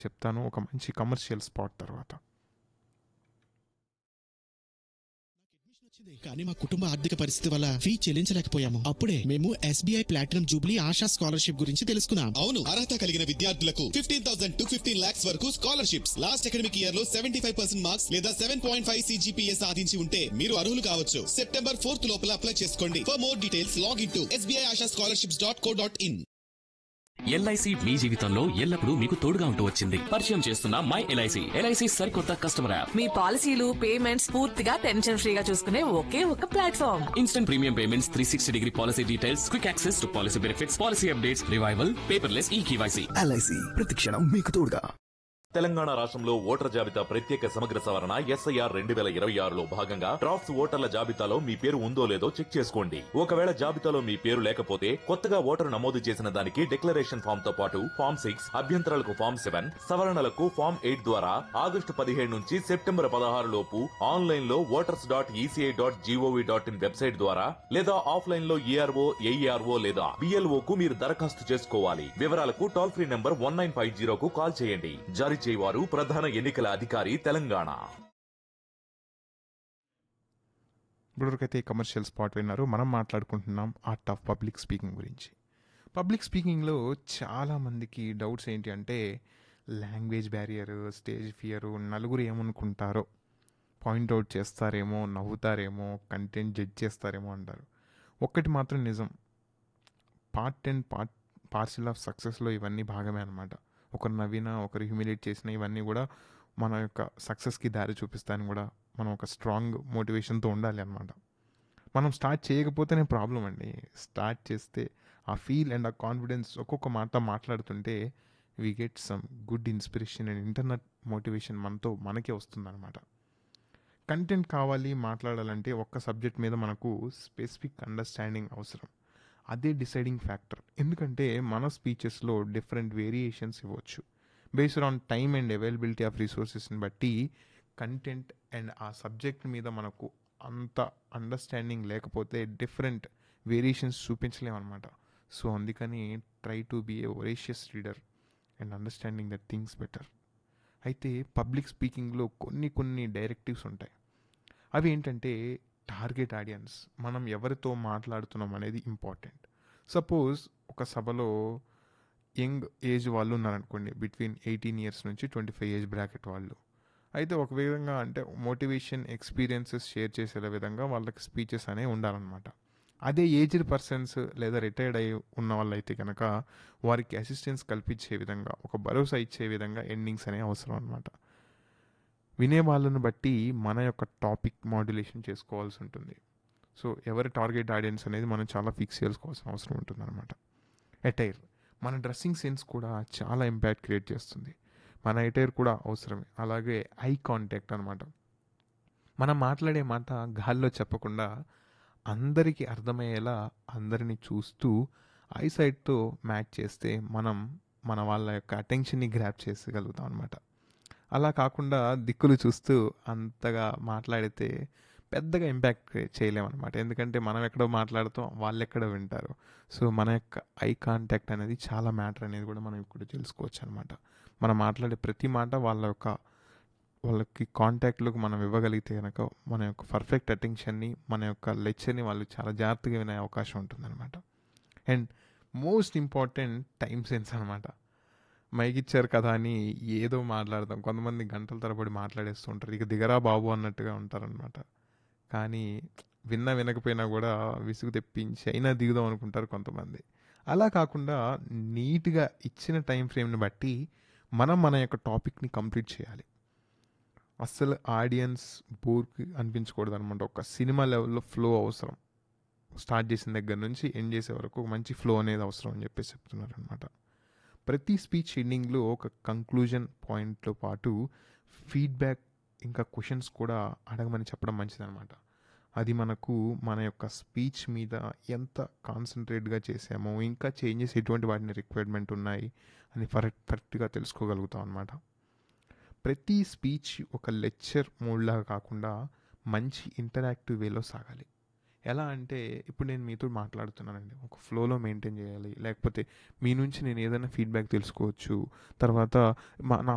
చెప్తాను ఒక మంచి కమర్షియల్ స్పాట్ తర్వాత. వచ్చింది. కానీ మా కుటుంబ ఆర్థిక పరిస్థితి వల్ల ఫీ చెల్లించలేకపోయాము. అప్పుడే మేము SBI platinum Jubilee ASHA scholarship గురించి తెలుసుకున్నాం. అవును, అర్హత కలిగిన విద్యార్థులకు 15,000 to 15 lakhs వరకు స్కాలర్షిప్స్. లాస్ట్ అకాడమిక్ ఇయర్ లో 75% మార్క్స్ లేదా 7.5 CGPA సాధించి ఉంటే మీరు అర్హులు కావచ్చు. సెప్టెంబర్ 4th లోపల అప్లై చేసుకోండి. For more details log in to sbiashascholarships.co.in. LIC మీ జీవితంలో ఎల్లప్పుడూ మీకు తోడుగా ఉంటూ వచ్చింది. పరిచయం చేస్తున్న మై LIC సరికొత్త కస్టమర్ యాప్. మీ పాలసీలు పేమెంట్స్ పూర్తిగా టెన్షన్ ఫ్రీగా చూసుకునే ఒకే ఒక platform. Instant premium payments, 360-degree policy details, quick access to policy benefits, policy updates, revival, paperless KYC. LIC ప్రతిక్షణం మీకు తోడుగా. తెలంగాణ రాష్ట్రంలో ఓటర్ జాబితా ప్రత్యేక సమగ్ర సవరణ SIR 2026లో భాగంగా డ్రాఫ్ట్స్ ఓటర్ల జాబితాలో మీ పేరు ఉందో లేదో చెక్ చేసుకోండి. ఒకవేళ జాబితాలో మీ పేరు లేకపోతే కొత్తగా ఓటరు నమోదు చేసిన దానికి డిక్లరేషన్ ఫామ్ తో పాటు ఫామ్ 6, అభ్యంతరాలకు ఫామ్ 7, సవరణలకు ఫామ్ 8 ద్వారా ఆగస్టు 15 నుంచి సెప్టెంబర్ 16 లోపు ఆన్లైన్ లో voters.eci.gov.in వెబ్సైట్ ద్వారా లేదా ఆఫ్లైన్ లో ERO, AERO లేదా BLO కు మీరు దరఖాస్తు చేసుకోవాలి. వివరాలకు టోల్ ఫ్రీ నంబర్ 1950 కు కాల్ చేయండి. జారీ చేయవారు ప్రధాన ఎన్నికల అధికారి తెలంగాణ. ఇప్పటివరకైతే కమర్షియల్ స్పాట్ విన్నారు. మనం మాట్లాడుకుంటున్నాం ఆర్ట్ ఆఫ్ పబ్లిక్ స్పీకింగ్ గురించి. పబ్లిక్ స్పీకింగ్లో చాలామందికి డౌట్స్ ఏంటి అంటే లాంగ్వేజ్ బ్యారియర్, స్టేజ్ ఫియర్, నలుగురు ఏమనుకుంటారో, పాయింట్అవుట్ చేస్తారేమో, నవ్వుతారేమో, కంటెంట్ జడ్జ్ చేస్తారేమో అంటారు. ఒక్కటి మాత్రం నిజం, పార్సిల్ ఆఫ్ సక్సెస్లో ఇవన్నీ భాగమే అనమాట. ఒకరు నవ్వినా, ఒకరు హ్యూమిలేట్ చేసినా ఇవన్నీ కూడా మన యొక్క సక్సెస్కి దారి చూపిస్తాయని కూడా మనం ఒక స్ట్రాంగ్ మోటివేషన్తో ఉండాలి అనమాట. మనం స్టార్ట్ చేయకపోతేనే ప్రాబ్లం అండి. స్టార్ట్ చేస్తే ఆ ఫీల్ అండ్ ఆ కాన్ఫిడెన్స్ ఒక్కొక్క మాట మాట్లాడుతుంటే we get some good inspiration and internal motivation మనకే వస్తుందన్నమాట. కంటెంట్ కావాలి మాట్లాడాలంటే ఒక్క సబ్జెక్ట్ మీద మనకు స్పెసిఫిక్ అండర్స్టాండింగ్ అవసరం. అదే డిసైడింగ్ ఫ్యాక్టర్. ఎందుకంటే మన స్పీచెస్లో డిఫరెంట్ వేరియేషన్స్ ఇవ్వచ్చు based on time and availability of రిసోర్సెస్ని బట్టి. కంటెంట్ అండ్ ఆ సబ్జెక్ట్ మీద మనకు అంత అండర్స్టాండింగ్ లేకపోతే డిఫరెంట్ వేరియేషన్స్ చూపించలేమన్నమాట. సో అందుకని try to be A ఒరేషియస్ reader and understanding the things better. అయితే పబ్లిక్ స్పీకింగ్లో కొన్ని డైరెక్టివ్స్ ఉంటాయి. అవి ఏంటంటే టార్గెట్ ఆడియన్స్, మనం ఎవరితో మాట్లాడుతున్నాం అనేది ఇంపార్టెంట్. సపోజ్ ఒక సభలో యంగ్ ఏజ్ వాళ్ళు ఉన్నారనుకోండి, బిట్వీన్ 18 years నుంచి 25 ఏజ్ బ్రాకెట్ వాళ్ళు. అయితే ఒక విధంగా అంటే మోటివేషన్, ఎక్స్పీరియన్సెస్ షేర్ చేసే విధంగా వాళ్ళకి స్పీచెస్ అనేవి ఉండాలన్నమాట. అదే ఏజ్డ్ పర్సన్స్ లేదా రిటైర్డ్ అయి ఉన్న వాళ్ళైతే కనుక వారికి అసిస్టెన్స్ కల్పించే విధంగా, ఒక భరోసా ఇచ్చే విధంగా ఎండింగ్స్ అనేవి అవసరం అనమాట. వినే వాళ్ళను బట్టి మన యొక్క టాపిక్ మాడ్యులేషన్ చేసుకోవాల్సి ఉంటుంది. సో ఎవరి టార్గెట్ ఆడియన్స్ అనేది మనం చాలా ఫిక్స్ చేసుకోవాల్సిన అవసరం ఉంటుంది అనమాట. అటైర్, మన డ్రెస్సింగ్ సెన్స్ కూడా చాలా ఇంపాక్ట్ క్రియేట్ చేస్తుంది. మన అటైర్ కూడా అవసరమే. అలాగే ఐ కాంటాక్ట్ అనమాట. మనం మాట్లాడే మాట గాల్లో చెప్పకుండా అందరికీ అర్థమయ్యేలా అందరినీ చూస్తూ ఐసైట్తో మ్యాచ్ చేస్తే మనం మన వాళ్ళ యొక్క అటెన్షన్ని గ్రాప్ చేసగలుగుతాం అనమాట. అలా కాకుండా దిక్కులు చూస్తూ అంతగా మాట్లాడితే పెద్దగా ఇంపాక్ట్ చేయలేమన్నమాట. ఎందుకంటే మనం ఎక్కడో మాట్లాడుతాం, వాళ్ళు ఎక్కడో వింటారు. సో మన యొక్క ఐ కాంటాక్ట్ అనేది చాలా మ్యాటర్ అనేది కూడా మనం ఇప్పుడు తెలుసుకోవచ్చు అనమాట. మనం మాట్లాడే ప్రతి మాట వాళ్ళకి కాంటాక్ట్లోకి మనం ఇవ్వగలిగితే కనుక మన యొక్క పర్ఫెక్ట్ అటెన్షన్ని, మన యొక్క లెక్చర్ని వాళ్ళు చాలా జాగ్రత్తగా వినే అవకాశం ఉంటుందన్నమాట. And most important time sense అనమాట. మైక్ ఇచ్చారు కదా అని ఏదో మాట్లాడతాం. కొంతమంది గంటల తరబడి మాట్లాడేస్తూ ఉంటారు, ఇక దిగరా బాబు అన్నట్టుగా ఉంటారనమాట. కానీ వినకపోయినా కూడా విసుగు తెప్పించి అయినా దిగుదాం అనుకుంటారు కొంతమంది. అలా కాకుండా నీట్గా ఇచ్చిన టైం ఫ్రేమ్ని బట్టి మన యొక్క టాపిక్ని కంప్లీట్ చేయాలి. అస్సలు ఆడియన్స్ బోర్కి అనిపించకూడదు అనమాట. ఒక సినిమా లెవెల్లో ఫ్లో అవసరం. స్టార్ట్ చేసిన దగ్గర నుంచి ఎండ్ చేసే వరకు మంచి ఫ్లో అనేది అవసరం అని చెప్పేసి చెప్తున్నారు అనమాట. ప్రతి స్పీచ్ ఎండింగ్లో ఒక కంక్లూజన్ పాయింట్తో పాటు ఫీడ్బ్యాక్ ఇంకా క్వశ్చన్స్ కూడా అడగమని చెప్పడం మంచిదన్నమాట. అది మనకు మన యొక్క స్పీచ్ మీద ఎంత కాన్సన్ట్రేట్గా చేసామో, ఇంకా చేంజెస్ ఎటువంటి వాటిని రిక్వైర్మెంట్ ఉన్నాయి అని కరెక్ట్గా తెలుసుకోగలుగుతాం అనమాట. ప్రతి స్పీచ్ ఒక లెక్చర్ మోడ్లాగా కాకుండా మంచి ఇంటరాక్టివ్ వేలో సాగాలి. ఎలా అంటే ఇప్పుడు నేను మీతో మాట్లాడుతున్నానండి, ఒక ఫ్లోలో మెయింటైన్ చేయాలి. లేకపోతే మీ నుంచి నేను ఏదైనా ఫీడ్బ్యాక్ తెలుసుకోవచ్చు. తర్వాత నా